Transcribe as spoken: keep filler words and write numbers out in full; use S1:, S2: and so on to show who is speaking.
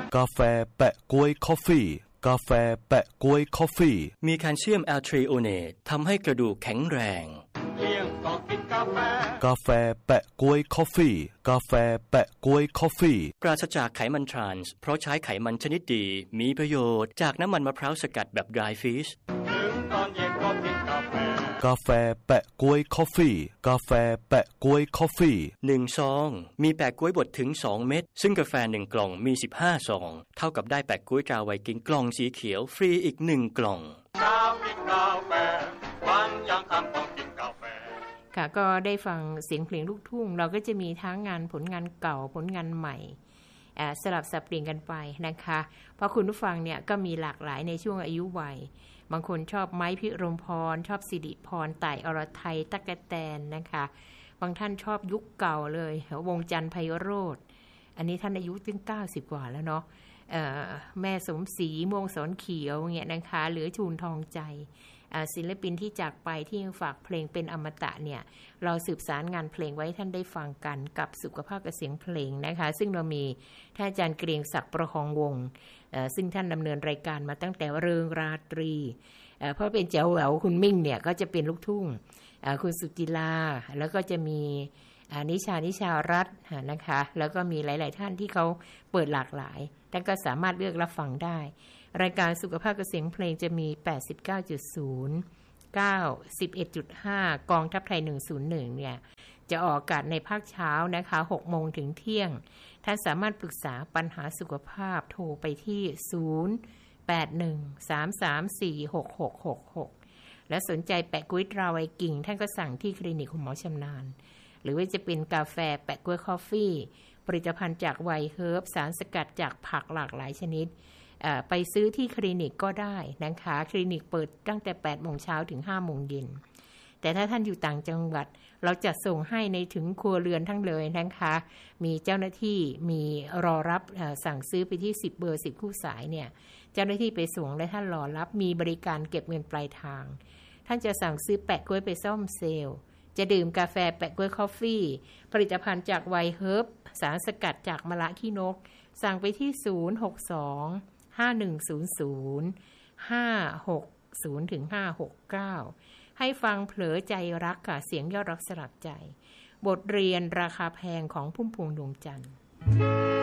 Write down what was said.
S1: กาแฟแปะก๊วยคอฟฟี่กาแฟแปะก๊วยคอฟฟี่
S2: มีแคลเซียมแอลทริโอเนตทำให้กระดูกแข็งแรง
S3: เลี้ยงก็กินกาแฟ
S1: กาแฟแปะก๊วยคอฟฟี่กาแฟแปะก๊วยคอฟฟี่
S2: ปราศจากไขมันทรานส์เพราะใช้ไขมันชนิดดีมีประโยชน์จากน้ำมันมะพร้าวสกัดแบบ dry fish
S3: ถึงตอนเย็นก็กินกาแฟ
S1: กาแฟแปะก๊วยคอฟฟี่กาแฟแปะก๊วยคอฟฟี่
S2: หนึ่งซองมีแปะก๊วยบดถึงสองเม็ดซึ่งกาแฟหนึ่งกล่องมีสิบห้าซองเท่ากับได้แปะก๊วยตราไวกิ้งกล่องสีเขียวฟรีอีกหนึ่งกล่อง
S3: เช้ากินกาแฟวันยังค่ำต้องกินกาแฟ
S4: ค่ะก็ได้ฟังเสียงเพลงลูกทุ่งเราก็จะมีทั้งงานผลงานเก่าผลงานใหม่สลับสับเปลี่ยนกันไปนะคะเพราะคุณผู้ฟังเนี่ยก็มีหลากหลายในช่วงอายุวัยบางคนชอบไม้พิรมพรชอบสิริพรต่ายอรไทยตั๊กแตนนะคะบางท่านชอบยุคเก่าเลยวงจันทร์ไพโรจน์อันนี้ท่านอายุถึงเก้าสิบกว่าแล้วเนาะแม่สมศรีม่วงสอนเขียวเงี้ยนะคะหรือชูนทองใจศิลปินที่จากไปที่ฝากเพลงเป็นอมตะเนี่ยเราสืบสารงานเพลงไว้ท่านได้ฟังกันกับสุขภาพกับเสียงเพลงนะคะซึ่งเรามีท่านอาจารย์เกรียงศักดิ์ประคองวงศ์ซึ่งท่านดำเนินรายการมาตั้งแต่เริงราตรีเพราะเป็นแจ๋วแหววคุณมิ่งเนี่ยก็จะเป็นลูกทุ่งคุณสุจิลาแล้วก็จะมีนิชานิชารัตน์นะคะแล้วก็มีหลายๆท่านที่เขาเปิดหลากหลายท่านก็สามารถเลือกรับฟังได้รายการสุขภาพกับเสียงเพลงจะมี แปดสิบเก้าจุดศูนย์ เก้า สิบเอ็ดจุดห้า กองทัพไทยหนึ่งศูนย์หนึ่งเนี่ยจะออกอากาศในภาคเช้านะคะ หกโมงถึงเที่ยงท่านสามารถปรึกษาปัญหาสุขภาพโทรไปที่ศูนย์ แปด หนึ่ง สาม สาม สี่ หก หก หก หกและสนใจแปะก๊วยตราไวกิ้งท่านก็สั่งที่คลินิกคุณหมอชำนาญหรือว่าจะเป็นกาแฟแปะก๊วยคอฟฟี่ผลิตภัณฑ์จากไวเฮิร์บสารสกัดจากผักหลากหลายชนิดไปซื้อที่คลินิกก็ได้นะคะคลินิกเปิดตั้งแต่ แปดโมงเช้าถึง ห้าโมงเย็นแต่ถ้าท่านอยู่ต่างจังหวัดเราจะส่งให้ในถึงครัวเรือนทั้งเลยนะคะมีเจ้าหน้าที่มีรอรับสั่งซื้อไปที่สิบเบอร์สิบคู่สายเนี่ยเจ้าหน้าที่ไปส่งและท่านรอรับมีบริการเก็บเงินปลายทางท่านจะสั่งซื้อแปะกล้วยไปซ่อมเซลล์จะดื่มกาแฟแปะกล้วยคอฟฟี่ผลิตภัณฑ์จากไวเฮิร์บสารสกัดจากมะระขี้นกสั่งไปที่ศูนย์ หก สอง ห้า หนึ่ง ศูนย์ ศูนย์ ห้า หก ศูนย์ ถึง ห้า หก เก้าให้ฟังเผลอใจรักค่ะเสียงยอดรักสลักใจบทเรียนราคาแพงของพุ่มพวงดวงจันทร์